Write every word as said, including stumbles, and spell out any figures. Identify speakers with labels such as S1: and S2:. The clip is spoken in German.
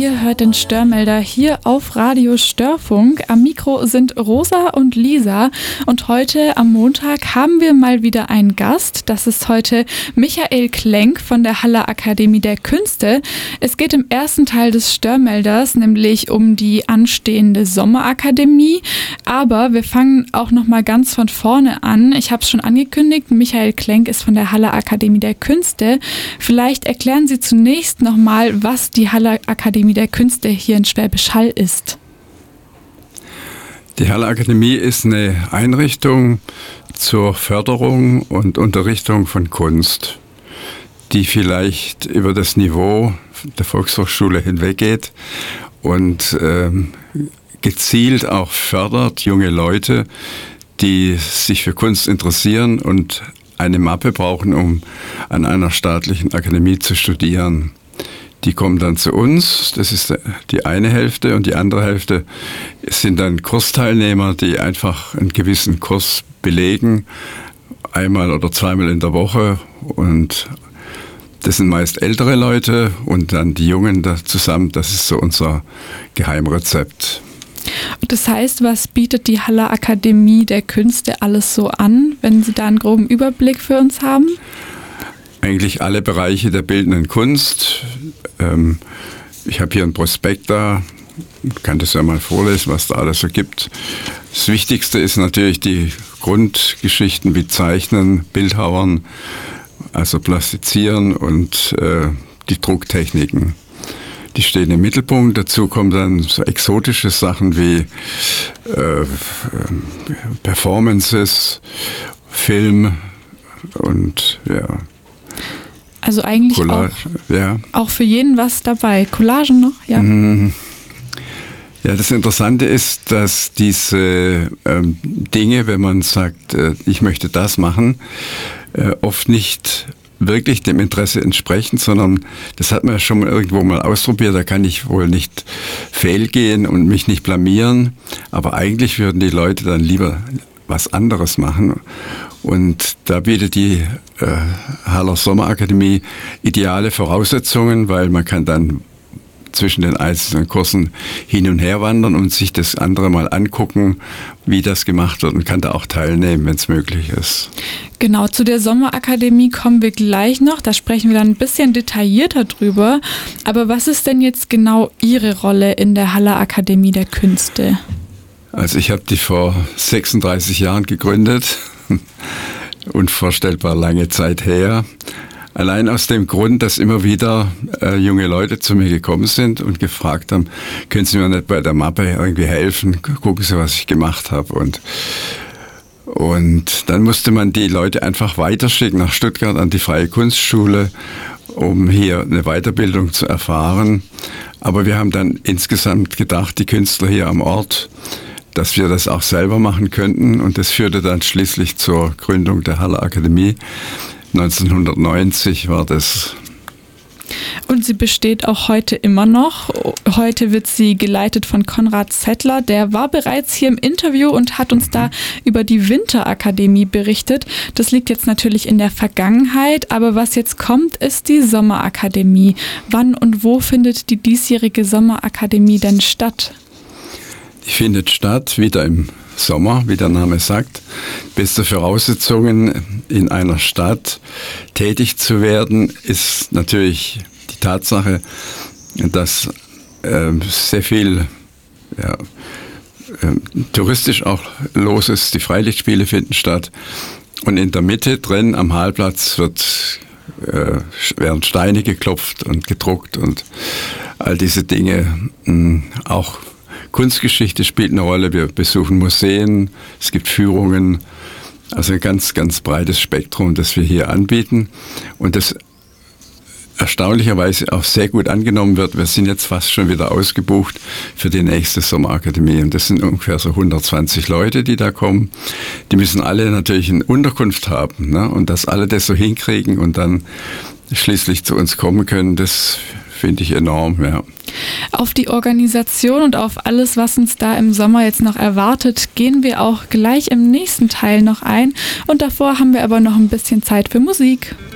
S1: Ihr hört den Störmelder hier auf Radio Störfunk. Am Mikro sind Rosa und Lisa und heute am Montag haben wir mal wieder einen Gast. Das ist heute Michael Klenk von der Haller Akademie der Künste. Es geht im ersten Teil des Störmelders nämlich um die anstehende Sommerakademie, aber wir fangen auch noch mal ganz von vorne an. Ich habe es schon angekündigt, Michael Klenk ist von der Haller Akademie der Künste. Vielleicht erklären Sie zunächst noch mal, was die Haller Akademie der Künste hier in Schwäbisch Hall ist.
S2: Die Haller Akademie ist eine Einrichtung zur Förderung und Unterrichtung von Kunst, die vielleicht über das Niveau der Volkshochschule hinweggeht und ähm, gezielt auch fördert junge Leute, die sich für Kunst interessieren und eine Mappe brauchen, um an einer staatlichen Akademie zu studieren. Die kommen dann zu uns, das ist die eine Hälfte, und die andere Hälfte sind dann Kursteilnehmer, die einfach einen gewissen Kurs belegen, einmal oder zweimal in der Woche, und das sind meist ältere Leute und dann die Jungen da zusammen, das ist so unser Geheimrezept.
S1: Das heißt, was bietet die Haller Akademie der Künste alles so an, wenn Sie da einen groben Überblick für uns haben?
S2: Eigentlich alle Bereiche der bildenden Kunst. Ähm, ich habe hier ein Prospekt da, kann das ja mal vorlesen, was da alles so gibt. Das Wichtigste ist natürlich die Grundgeschichten wie Zeichnen, Bildhauern, also Plastizieren und äh, die Drucktechniken. Die stehen im Mittelpunkt. Dazu kommen dann so exotische Sachen wie äh, Performances, Film und ja.
S1: Also eigentlich
S2: Collage,
S1: auch,
S2: ja.
S1: auch für jeden was dabei. Collagen noch, ja.
S2: Mhm. Ja, das Interessante ist, dass diese ähm, Dinge, wenn man sagt, äh, ich möchte das machen, äh, oft nicht wirklich dem Interesse entsprechen, sondern das hat man ja schon mal irgendwo mal ausprobiert, da kann ich wohl nicht fehlgehen und mich nicht blamieren, aber eigentlich würden die Leute dann lieber was anderes machen, und da bietet die äh, Haller Sommerakademie ideale Voraussetzungen, weil man kann dann zwischen den einzelnen Kursen hin und her wandern und sich das andere mal angucken, wie das gemacht wird, und kann da auch teilnehmen, wenn es möglich ist.
S1: Genau, zu der Sommerakademie kommen wir gleich noch, da sprechen wir dann ein bisschen detaillierter drüber. Aber was ist denn jetzt genau Ihre Rolle in der Haller Akademie der Künste?
S2: Also ich habe die vor sechsunddreißig Jahren gegründet, unvorstellbar lange Zeit her. Allein aus dem Grund, dass immer wieder äh, junge Leute zu mir gekommen sind und gefragt haben, können Sie mir nicht bei der Mappe irgendwie helfen? Gucken Sie, was ich gemacht habe. Und, und dann musste man die Leute einfach weiterschicken nach Stuttgart an die Freie Kunstschule, um hier eine Weiterbildung zu erfahren. Aber wir haben dann insgesamt gedacht, die Künstler hier am Ort, dass wir das auch selber machen könnten. Und das führte dann schließlich zur Gründung der Haller Akademie. neunzehnhundertneunzig war das.
S1: Und sie besteht auch heute immer noch. Heute wird sie geleitet von Konrad Zettler. Der war bereits hier im Interview und hat uns da über die Winterakademie berichtet. Das liegt jetzt natürlich in der Vergangenheit, aber was jetzt kommt, ist die Sommerakademie. Wann und wo findet die diesjährige Sommerakademie denn statt?
S2: Die findet statt wieder im Sommer, wie der Name sagt. Beste Voraussetzungen, in einer Stadt tätig zu werden, ist natürlich die Tatsache, dass äh, sehr viel ja, äh, touristisch auch los ist. Die Freilichtspiele finden statt. Und in der Mitte drin am Hallplatz wird, äh, werden Steine geklopft und gedruckt und all diese Dinge, mh, auch Kunstgeschichte spielt eine Rolle, wir besuchen Museen, es gibt Führungen, also ein ganz, ganz breites Spektrum, das wir hier anbieten, und das erstaunlicherweise auch sehr gut angenommen wird. Wir sind jetzt fast schon wieder ausgebucht für die nächste Sommerakademie, und das sind ungefähr so hundertzwanzig Leute, die da kommen. Die müssen alle natürlich eine Unterkunft haben, ne? Und dass alle das so hinkriegen und dann schließlich zu uns kommen können, das finde ich enorm, ja.
S1: Auf die Organisation und auf alles, was uns da im Sommer jetzt noch erwartet, gehen wir auch gleich im nächsten Teil noch ein. Und davor haben wir aber noch ein bisschen Zeit für Musik.